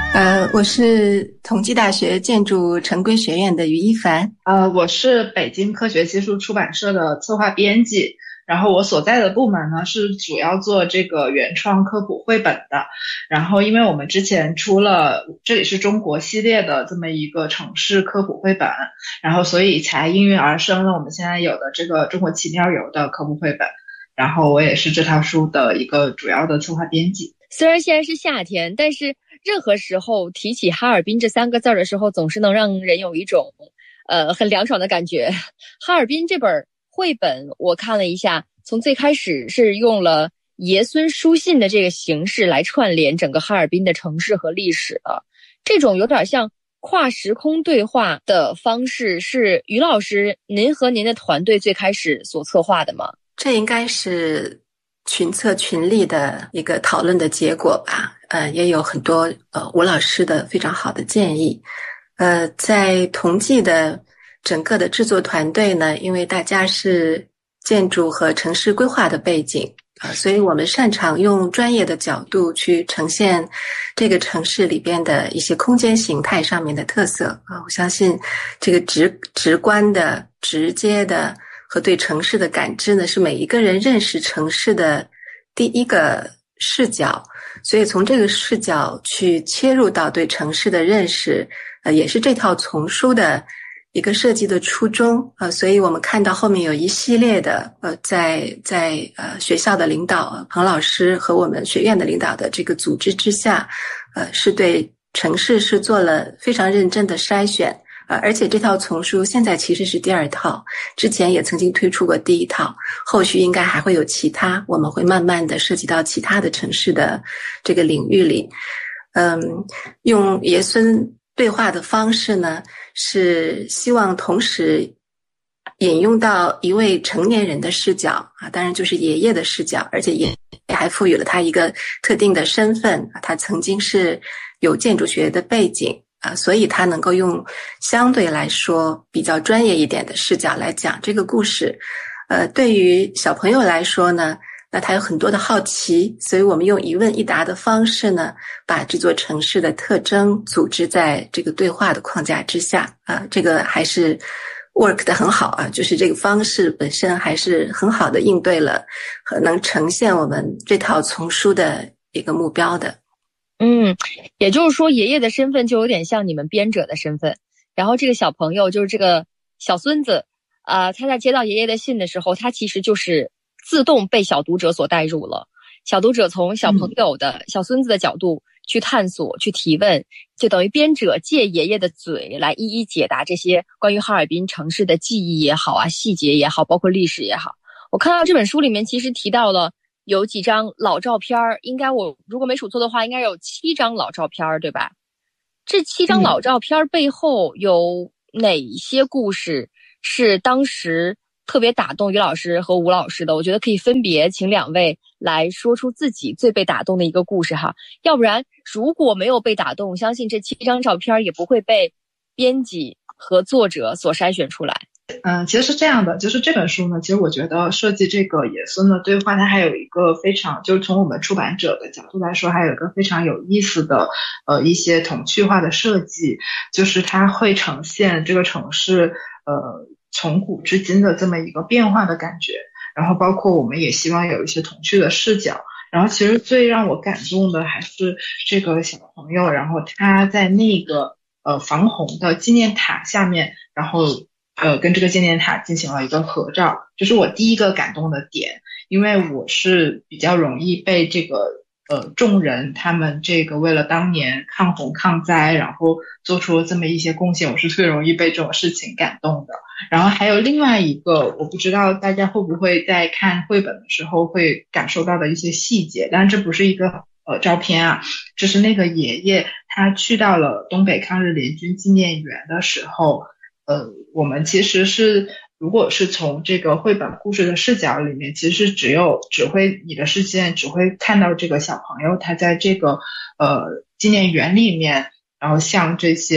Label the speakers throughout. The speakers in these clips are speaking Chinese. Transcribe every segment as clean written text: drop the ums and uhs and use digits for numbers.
Speaker 1: 我是同济大学建筑城规学院的于一凡。
Speaker 2: 我是北京科学技术出版社的策划编辑，然后我所在的部门呢是主要做这个原创科普绘本的。然后因为我们之前出了这里是中国系列的这么一个城市科普绘本，然后所以才应运而生了我们现在有的这个中国奇妙游的科普绘本。然后我也是这套书的一个主要的策划编辑。
Speaker 3: 虽然现在是夏天，但是任何时候提起哈尔滨这三个字的时候，总是能让人有一种很凉爽的感觉。哈尔滨这本绘本我看了一下，从最开始是用了爷孙书信的这个形式来串联整个哈尔滨的城市和历史的，这种有点像跨时空对话的方式，是于老师您和您的团队最开始所策划的吗？
Speaker 1: 这应该是群策群力的一个讨论的结果吧。也有很多吴老师的非常好的建议。在同济的整个的制作团队呢，因为大家是建筑和城市规划的背景，所以我们擅长用专业的角度去呈现这个城市里边的一些空间形态上面的特色。我相信这个直观的、直接的和对城市的感知呢，是每一个人认识城市的第一个视角，所以从这个视角去切入到对城市的认识，也是这套丛书的一个设计的初衷。所以我们看到后面有一系列的在学校的领导彭老师和我们学院的领导的这个组织之下，是对城市是做了非常认真的筛选。而且这套丛书现在其实是第二套，之前也曾经推出过第一套，后续应该还会有其他，我们会慢慢的涉及到其他的城市的这个领域里。用爷孙对话的方式呢，是希望同时引用到一位成年人的视角当然就是爷爷的视角，而且也还赋予了他一个特定的身份，他曾经是有建筑学的背景所以他能够用相对来说比较专业一点的视角来讲这个故事。对于小朋友来说呢，那他有很多的好奇，所以我们用一问一答的方式呢，把这座城市的特征组织在这个对话的框架之下这个还是 work 得很好就是这个方式本身还是很好的应对了和能呈现我们这套丛书的一个目标的。
Speaker 3: 也就是说爷爷的身份就有点像你们编者的身份，然后这个小朋友就是这个小孙子他在接到爷爷的信的时候，他其实就是自动被小读者所带入了。小读者从小朋友的小孙子的角度去探索去提问，就等于编者借爷爷的嘴来一一解答这些关于哈尔滨城市的记忆也好细节也好，包括历史也好。我看到这本书里面其实提到了有几张老照片，应该我如果没数错的话，应该有7张老照片，对吧？这7张老照片背后有哪些故事是当时特别打动于老师和吴老师的？我觉得可以分别请两位来说出自己最被打动的一个故事哈。要不然如果没有被打动，相信这7张照片也不会被编辑和作者所筛选出来。
Speaker 2: 其实是这样的，就是这本书呢，其实我觉得设计这个爷孙的对话，它还有一个非常，就是从我们出版者的角度来说，还有一个非常有意思的一些童趣化的设计，就是它会呈现这个城市从古至今的这么一个变化的感觉，然后包括我们也希望有一些童趣的视角。然后其实最让我感动的还是这个小朋友，然后他在那个防洪的纪念塔下面，然后跟这个纪念塔进行了一个合照，这是我第一个感动的点。因为我是比较容易被这个众人他们这个为了当年抗洪抗灾，然后做出了这么一些贡献，我是最容易被这种事情感动的。然后还有另外一个，我不知道大家会不会在看绘本的时候会感受到的一些细节，当然这不是一个照片这是那个爷爷他去到了东北抗日联军纪念园的时候，我们其实是如果是从这个绘本故事的视角里面，其实你的视线只会看到这个小朋友他在这个纪念园里面，然后向这些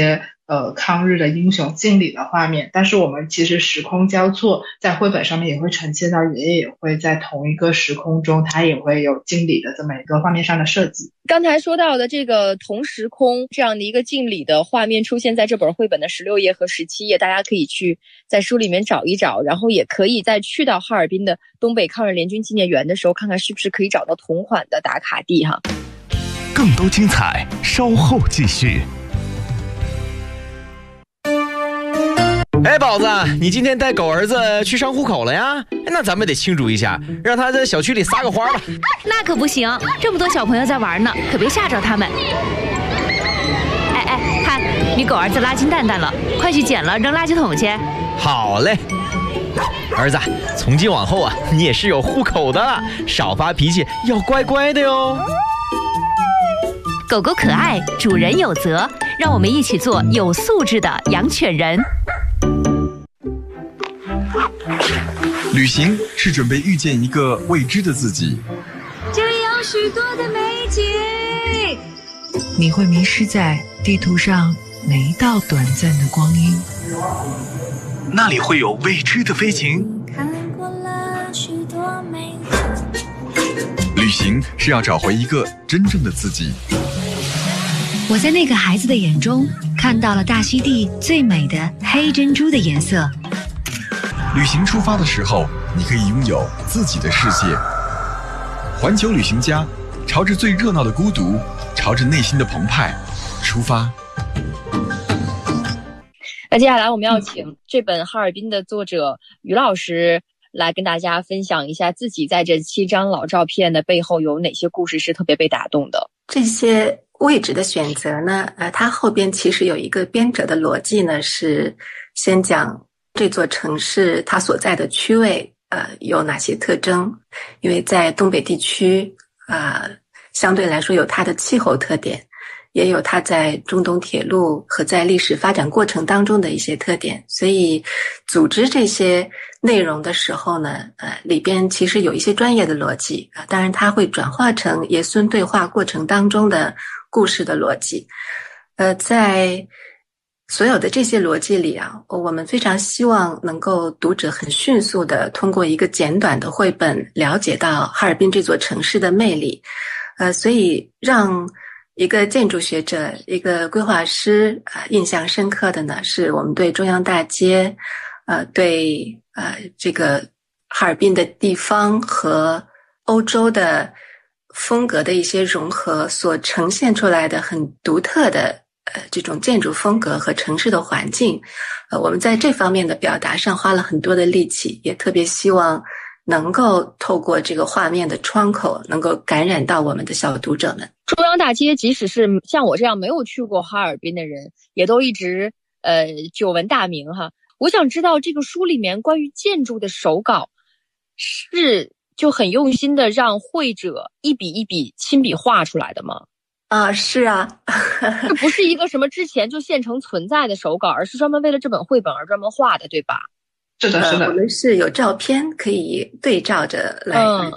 Speaker 2: 抗日的英雄敬礼的画面，但是我们其实时空交错，在绘本上面也会呈现到爷爷也会在同一个时空中，他也会有敬礼的这么一个画面上的设计。
Speaker 3: 刚才说到的这个同时空这样的一个敬礼的画面出现在这本绘本的16页和17页，大家可以去在书里面找一找，然后也可以在去到哈尔滨的东北抗日联军纪念园的时候，看看是不是可以找到同款的打卡地哈。
Speaker 4: 更多精彩稍后继续。
Speaker 5: 哎，宝子，你今天带狗儿子去上户口了呀？那咱们得庆祝一下，让他在小区里撒个花吧。
Speaker 6: 那可不行，这么多小朋友在玩呢，可别吓着他们。哎，看你狗儿子拉金蛋蛋了，快去捡了扔垃圾桶去。
Speaker 5: 好嘞，儿子，从今往后啊，你也是有户口的了，少发脾气，要乖乖的哟。
Speaker 6: 狗狗可爱，主人有责，让我们一起做有素质的养犬人。
Speaker 7: 旅行是准备遇见一个未知的自己，
Speaker 8: 这里有许多的美景，
Speaker 9: 你会迷失在地图上每一道短暂的光阴，
Speaker 4: 那里会有未知的飞行。
Speaker 8: 看过了许多美
Speaker 7: 旅行是要找回一个真正的自己。
Speaker 9: 我在那个孩子的眼中看到了大溪地最美的黑珍珠的颜色。
Speaker 7: 旅行出发的时候，你可以拥有自己的世界。环球旅行家，朝着最热闹的孤独，朝着内心的澎湃出发。
Speaker 3: 那接下来我们要请这本哈尔滨的作者于老师来跟大家分享一下自己在这7张老照片的背后有哪些故事是特别被打动的。
Speaker 1: 这些位置的选择呢，它后边其实有一个编者的逻辑呢，是先讲这座城市它所在的区位有哪些特征，因为在东北地区相对来说有它的气候特点，也有它在中东铁路和在历史发展过程当中的一些特点，所以组织这些内容的时候呢，里边其实有一些专业的逻辑当然它会转化成爷孙对话过程当中的故事的逻辑。在所有的这些逻辑里我们非常希望能够读者很迅速的通过一个简短的绘本了解到哈尔滨这座城市的魅力。所以让一个建筑学者、一个规划师印象深刻的呢，是我们对中央大街对这个哈尔滨的地方和欧洲的风格的一些融合所呈现出来的很独特的这种建筑风格和城市的环境。我们在这方面的表达上花了很多的力气，也特别希望能够透过这个画面的窗口能够感染到我们的小读者们。
Speaker 3: 中央大街即使是像我这样没有去过哈尔滨的人，也都一直久闻大名哈。我想知道这个书里面关于建筑的手稿是就很用心的让绘者一笔一笔亲笔画出来的吗？
Speaker 1: 是啊。
Speaker 3: 这不是一个什么之前就现成存在的手稿，而是专门为了这本绘本而专门画的，对吧？
Speaker 2: 是的，是的。
Speaker 1: 我们是有照片可以对照着来